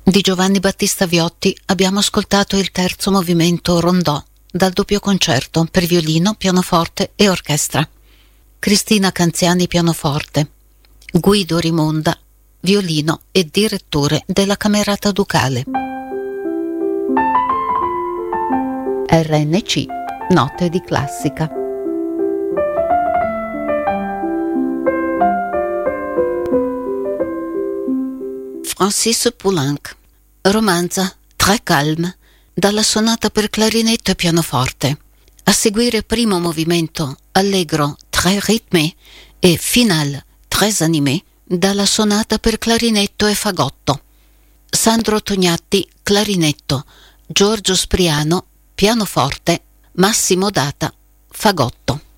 Di Giovanni Battista Viotti abbiamo ascoltato il terzo movimento rondò dal doppio concerto per violino, pianoforte e orchestra. Cristina Canziani pianoforte, Guido Rimonda violino e direttore della Camerata Ducale. RNC Note di Classica. Francis Poulenc, romanza Très calme, dalla sonata per clarinetto e pianoforte. A seguire primo movimento allegro très rythmé e finale très animé, dalla sonata per clarinetto e fagotto. Sandro Tognatti, clarinetto, Giorgio Spriano, pianoforte, Massimo Data, fagotto.